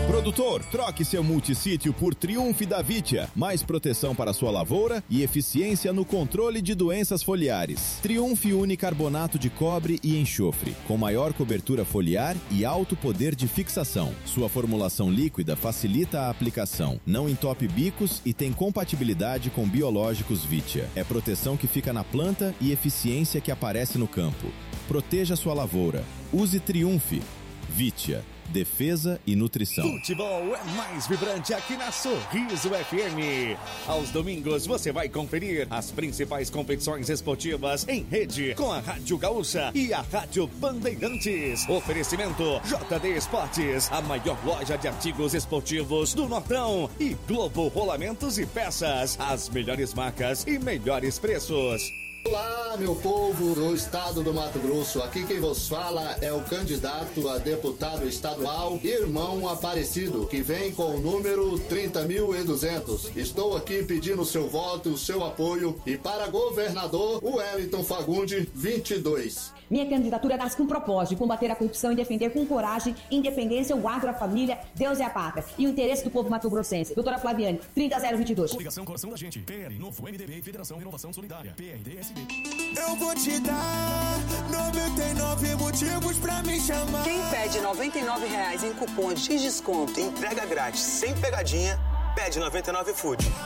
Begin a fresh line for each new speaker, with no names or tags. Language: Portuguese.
Produtor, troque seu multissítio por Triumph da Vitia. Mais proteção para sua lavoura e eficiência no controle de doenças foliares. Triumph une carbonato de cobre e enxofre, com maior cobertura foliar e alto poder de fixação. Sua formulação líquida facilita a aplicação, não entope bicos e tem compatibilidade com biológicos Vitia. É proteção que fica na planta e eficiência que aparece no campo. Proteja sua lavoura. Use Triumph. Vitia. Defesa e nutrição.
Futebol é mais vibrante aqui na Sorriso FM. Aos domingos você vai conferir as principais competições esportivas em rede com a Rádio Gaúcha e a Rádio Bandeirantes. Oferecimento JD Esportes, a maior loja de artigos esportivos do Nortão, e Globo Rolamentos e Peças, as melhores marcas e melhores preços.
Olá, meu povo do estado do Mato Grosso. Aqui quem vos fala é o candidato a deputado estadual, Irmão Aparecido, que vem com o número 30.200. Estou aqui pedindo seu voto, seu apoio, e para governador, o Wellington Fagundes, 22.
Minha candidatura nasce com o propósito de combater a corrupção e defender com coragem, independência, o agro, a família, Deus é a pátria e o interesse do povo mato-grossense. Doutora Flaviane, 30022.
Coligação Coração da Gente, PL, Novo MDB, Federação Renovação Solidária, PRDSB.
Eu vou te dar 99 motivos pra me chamar.
Quem pede R$99 em cupons de desconto e entrega grátis sem pegadinha, pede 99 Food.